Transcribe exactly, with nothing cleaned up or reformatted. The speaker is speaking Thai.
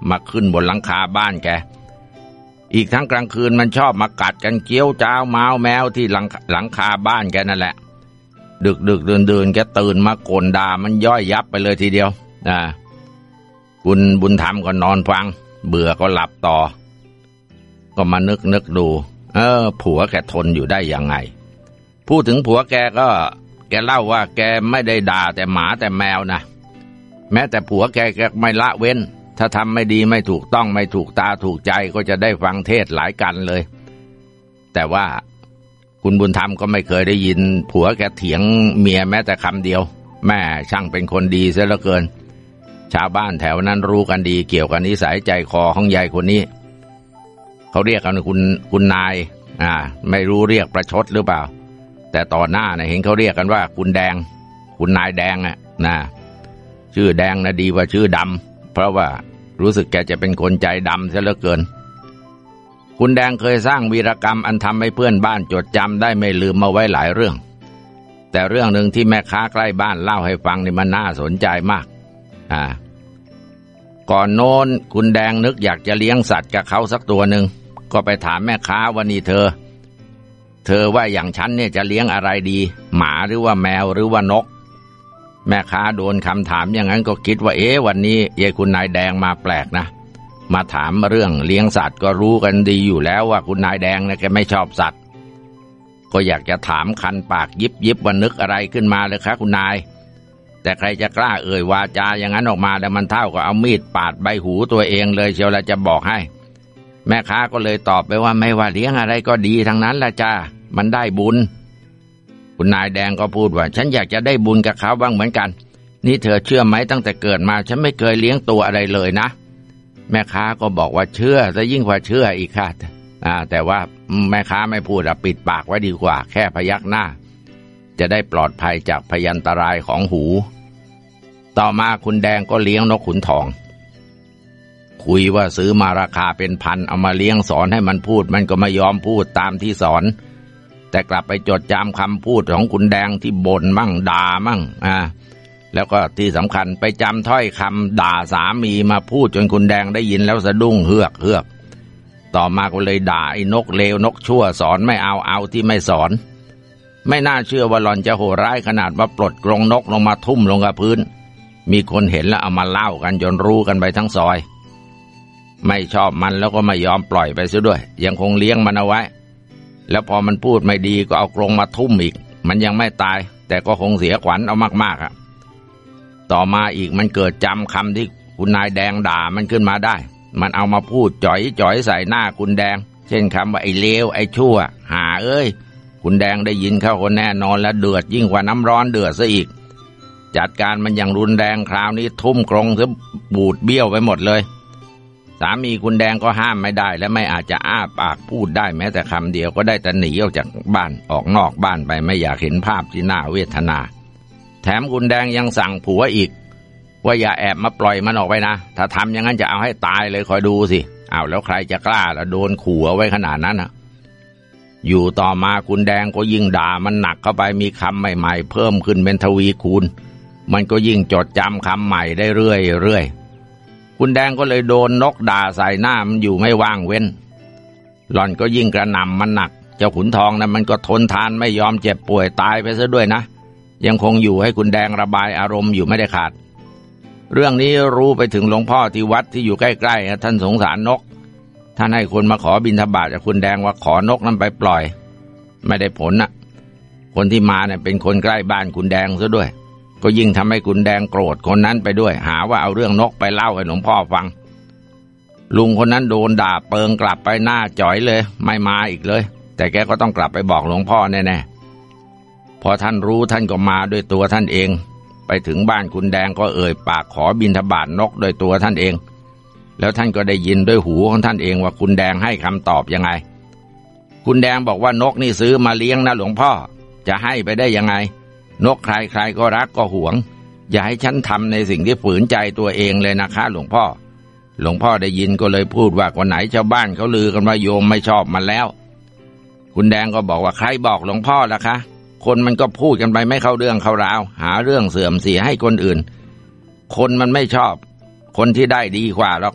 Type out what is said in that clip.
มาขึ้นบนหลังคาบ้านแกอีกทั้งกลางคืนมันชอบมากัดกันเกี้ยวจ้าวม้าวแมวที่หลังหลังคาบ้านแกนั่นแหละดึกดึกเดินเดินแกตื่นมาโกนด่ามันย่อยยับไปเลยทีเดียวนะคุณบุญธรรมก็นอนฟังเบื่อก็หลับต่อก็มานึกนึกดูเออผัวแกทนอยู่ได้ยังไงพูดถึงผัวแกก็แกเล่าว่าแกไม่ได้ด่าแต่หมาแต่แมวนะแม้แต่ผัวแกแกไม่ละเว้นถ้าทำไม่ดีไม่ถูกต้องไม่ถูกตาถูกใจก็จะได้ฟังเทศหลายกันเลยแต่ว่าคุณบุญธรรมก็ไม่เคยได้ยินผัวแกเถียงเมียแม้แต่คำเดียวแม่ช่างเป็นคนดีเสียเหลือเกินชาวบ้านแถวนั้นรู้กันดีเกี่ยวกับนิสัยใจคอของยายคนนี้เขาเรียกกันคุณคุณนายอ่าไม่รู้เรียกประชดหรือเปล่าแต่ต่อหน้าเนี่ยเห็นเขาเรียกกันว่าคุณแดงคุณนายแดงอ่ะนะชื่อแดงนะดีกว่าชื่อดำเพราะว่ารู้สึกแกจะเป็นคนใจดำเสียเหลือเกินคุณแดงเคยสร้างวีรกรรมอันทำให้เพื่อนบ้านจดจำได้ไม่ลืมมาไว้หลายเรื่องแต่เรื่องหนึ่งที่แม่ค้าใกล้บ้านเล่าให้ฟังนี่มันน่าสนใจมากอ่าก่อนโน้นคุณแดงนึกอยากจะเลี้ยงสัตว์กับเขาสักตัวหนึ่งก็ไปถามแม่ค้าว่านี่เธอเธอว่าอย่างฉันเนี่ยจะเลี้ยงอะไรดีหมาหรือว่าแมวหรือว่านกแม่ค้าโดนคำถามอย่างนั้นก็คิดว่าเอ๊ะวันนี้ยายคุณนายแดงมาแปลกนะมาถามเรื่องเลี้ยงสัตว์ก็รู้กันดีอยู่แล้วว่าคุณนายแดงเนี่ยแกไม่ชอบสัตว์ก็อยากจะถามคันปากยิบยิบว่านึกอะไรขึ้นมาเลยครับคุณนายแต่ใครจะกล้าเอ่ยวาจาอย่างนั้นออกมาแต่มันเท่ากับเอามีดปาดใบหูตัวเองเลยเชียวละจะบอกให้แม่ค้าก็เลยตอบไปว่าไม่ว่าเลี้ยงอะไรก็ดีทั้งนั้นละจ้ามันได้บุญคุณนายแดงก็พูดว่าฉันอยากจะได้บุญกับเขาบ้างเหมือนกันนี่เธอเชื่อไหมตั้งแต่เกิดมาฉันไม่เคยเลี้ยงตัวอะไรเลยนะแม่ค้าก็บอกว่าเชื่อซะยิ่งกว่าเชื่ออีกค่ะอ่าแต่ว่าแม่ค้าไม่พูดปิดปากไว้ดีกว่าแค่พยักหน้าจะได้ปลอดภัยจากพยันตรายของหูต่อมาคุณแดงก็เลี้ยงนกขุนทองคุยว่าซื้อมาราคาเป็นพันเอามาเลี้ยงสอนให้มันพูดมันก็ไม่ยอมพูดตามที่สอนแต่กลับไปจดจำคำพูดของคุณแดงที่บ่นมั่งด่ามั่งอ่าแล้วก็ที่สำคัญไปจำถ้อยคำด่าสามีมาพูดจนคุณแดงได้ยินแล้วสะดุ้งเฮือกเฮือกต่อมาก็เลยด่าไอ้นกเลวนกชั่วสอนไม่เอาเอาที่ไม่สอนไม่น่าเชื่อว่าหล่อนจะโหดร้ายขนาดว่าปลดกรงนกลงมาทุ่มลงกับพื้นมีคนเห็นแล้วเอามาเล่ากันจนรู้กันไปทั้งซอยไม่ชอบมันแล้วก็ไม่ยอมปล่อยไปเสียด้วยยังคงเลี้ยงมันเอาไว้แล้วพอมันพูดไม่ดีก็เอากรงมาทุ่มอีกมันยังไม่ตายแต่ก็คงเสียขวัญเอามากๆอ่ะต่อมาอีกมันเกิดจำคำที่คุณนายแดงด่ามันขึ้นมาได้มันเอามาพูดจ่อยจ่อยใส่หน้าคุณแดงเช่นคำว่าไอ้เลวไอ้ชั่วหาเอ้ยคุณแดงได้ยินเข้าคนแน่นอนและเดือดยิ่งกว่าน้ำร้อนเดือดซะอีกจัดการมันอย่างรุนแรงคราวนี้ทุ่มกรงซะบูดเบี้ยวไปหมดเลยสามีคุณแดงก็ห้ามไม่ได้และไม่อาจจะอ้าปากพูดได้แม้แต่คำเดียวก็ได้แต่หนีออกจากบ้านออกนอกบ้านไปไม่อยากเห็นภาพที่น่าเวทนาแถมคุณแดงยังสั่งผัวอีกว่าอย่าแอบมาปล่อยมันออกไปนะถ้าทำอย่างนั้นจะเอาให้ตายเลยคอยดูสิอ้าวแล้วใครจะกล้าล่ะโดนขู่เอาไว้ขนาดนั้นนะอยู่ต่อมาคุณแดงก็ยิ่งด่ามันหนักเข้าไปมีคำใหม่ๆเพิ่มขึ้นเป็นทวีคูณมันก็ยิ่งจดจำคำใหม่ได้เรื่อยๆคุณแดงก็เลยโดนนกด่าใส่หน้ามันอยู่ไม่ว่างเว้นหล่อนก็ยิ่งกระหน่ำมันหนักเจ้าขุนทองนะมันก็ทนทานไม่ยอมเจ็บป่วยตายไปซะด้วยนะยังคงอยู่ให้คุณแดงระบายอารมณ์อยู่ไม่ได้ขาดเรื่องนี้รู้ไปถึงหลวงพ่อที่วัดที่อยู่ใกล้ๆท่านสงสารนกท่านให้คนมาขอบิณฑบาตจากคุณแดงว่าขอนกนั้นไปปล่อยไม่ได้ผลนะคนที่มาเนี่ยเป็นคนใกล้บ้านคุณแดงซะด้วยก็ยิ่งทำให้คุณแดงโกรธคนนั้นไปด้วยหาว่าเอาเรื่องนกไปเล่าให้หลวงพ่อฟังลุงคนนั้นโดนด่าเปิงกลับไปหน้าจ๋อยเลยไม่มาอีกเลยแต่แกก็ต้องกลับไปบอกหลวงพ่อแน่ๆพอท่านรู้ท่านก็มาด้วยตัวท่านเองไปถึงบ้านคุณแดงก็เอ่ยปากขอบิณฑบาตนกโดยตัวท่านเองแล้วท่านก็ได้ยินด้วยหูของท่านเองว่าคุณแดงให้คำตอบยังไงคุณแดงบอกว่านกนี่ซื้อมาเลี้ยงนะหลวงพ่อจะให้ไปได้ยังไงนกใครๆก็รักก็หวงอย่าให้ฉันทำในสิ่งที่ฝืนใจตัวเองเลยนะคะหลวงพ่อหลวงพ่อได้ยินก็เลยพูดว่าคนไหนชาวบ้านเขาลือกันว่าโยมไม่ชอบมันแล้วคุณแดงก็บอกว่าใครบอกหลวงพ่อล่ะคะคนมันก็พูดกันไปไม่เข้าเรื่องเข้าราวหาเรื่องเสื่อมเสียให้คนอื่นคนมันไม่ชอบคนที่ได้ดีกว่าหรอก